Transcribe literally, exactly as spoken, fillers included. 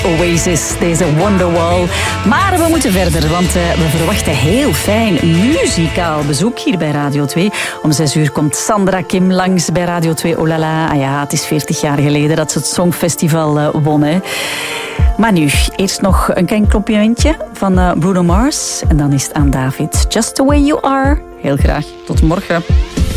Oasis, deze Wonderwall. Maar we moeten verder, want uh, we verwachten heel fijn muzikaal bezoek hier bij Radio twee. Om zes uur komt Sandra Kim langs bij Radio twee. Oh la la, ah ja, het is veertig jaar geleden dat ze het Songfestival uh, won. Hè. Maar nu, eerst nog een klein complimentje van uh, Bruno Mars. En dan is het aan David. Just the way you are. Heel graag. Tot morgen.